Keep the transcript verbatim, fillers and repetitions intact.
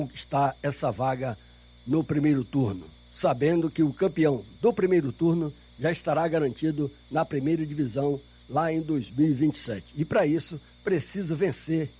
conquistar essa vaga no primeiro turno, sabendo que o campeão do primeiro turno já estará garantido na primeira divisão lá em dois mil e vinte e sete. E para isso, precisa vencer